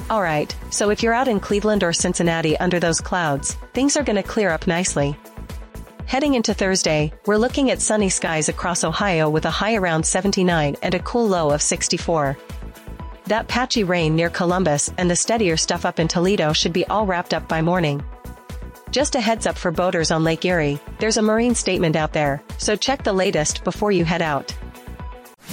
Alright, so if you're out in Cleveland or Cincinnati under those clouds, things are gonna clear up nicely. Heading into Thursday, we're looking at sunny skies across Ohio with a high around 79 and a cool low of 64. That patchy rain near Columbus and the steadier stuff up in Toledo should be all wrapped up by morning. Just a heads up for boaters on Lake Erie, there's a marine statement out there, so check the latest before you head out.